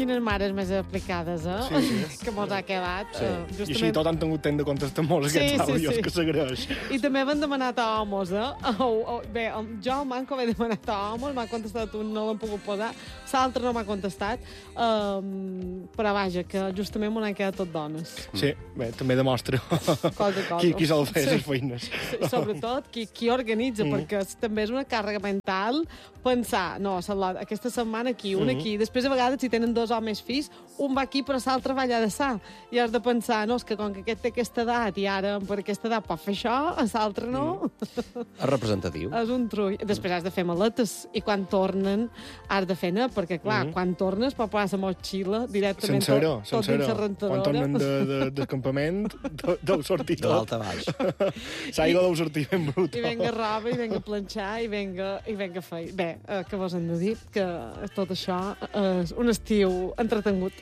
quines mares més aplicades, Sí. que mos ha quedat. I així tot han tingut temps de contestar molts aquests àudios, que s'agraeix. I també m'han demanat a homes, Bé, jo Manco m'he demanat a homes, m'ha contestat un, no l'hem pogut posar, l'altre no m'ha contestat, però vaja, que justament m'ho han quedat tot dones. Sí, bé, també demostra qui sol fer les feines. Sobretot qui organitza, perquè també és una càrrega mental pensar, no, aquesta setmana aquí, un aquí, després a vegades si tenen dos homes fills, un va aquí però l'altre va allà de sa, i has de pensar, no, és que com que aquest té aquesta edat i ara per aquesta edat pot fer això, l'altre no. És representatiu. És un trull. Després has de fer maletes i quan tornen has de fer net, perquè clar, quan tornes pot posar la motxilla directament tot dins la rentadora. Quan tornen del campament deu sortir tot. De l'alta baix. L'aigua deu sortir ben bruta. I venga roba, i venga planxar, i venga fer. Bé, què vos hem de dir? Que tot això és un estiu entretengut.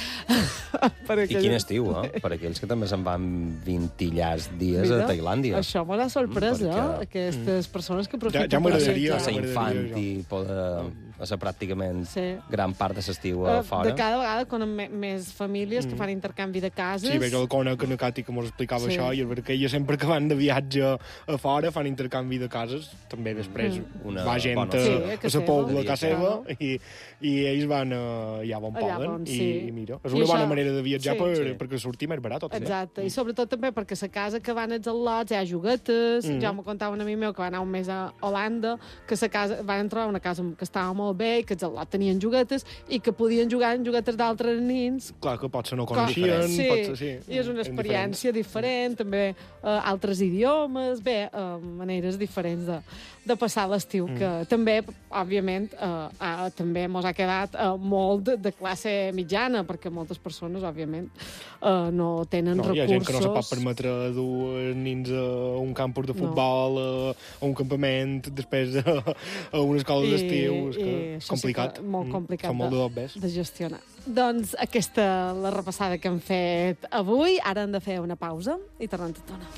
I quin estiu, per aquells que també se'n van 20 llars dies a Tailàndia. Això m'ha sorprès, aquestes persones que aprofiten... Ja m'agradaria. Ser infant i poder passar pràcticament gran part de l'estiu a fora. De cada vegada con més famílies que fan intercanvi de cases. Sí, veig el Conec, en Cati, que mos explicava això, i és perquè ella sempre que van de viatge a fora fan intercanvi de cases, també després va gent a la pobla a casa seva, i ells van allà on poden, i mira, és una bona manera de viatjar perquè sortir més barat. Exacte, i sobretot també perquè la casa que van als al·lots hi ha juguetes, ja m'ho contava un amic meu que va anar un mes a Holanda, que van trobar una casa que estava molt bé, que els al·lots tenien juguetes i que podien jugar en juguetes d'altres nins. Clar, que potser no coneixien. I és una experiència diferent, també altres idiomes, bé, maneres diferents de passar l'estiu, que també, òbviament, també mos ha quedat molt de classe mitjana, perquè moltes persones, òbviament, no tenen recursos. Hi ha gent que no se pot permetre dur nins a un campus de futbol, a un campament, després a una escola d'estiu. És complicat. Molt complicat de gestionar. Doncs aquesta la repassada que hem fet avui. Ara hem de fer una pausa i tornem tot tornar.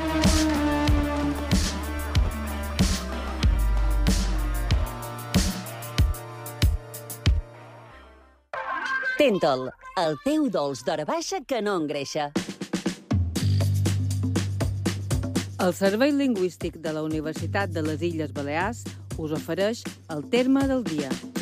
Tentol, el teu dolç d'hora baixa que no engreixa. El Servei Lingüístic de la Universitat de les Illes Balears us ofereix el terme del dia.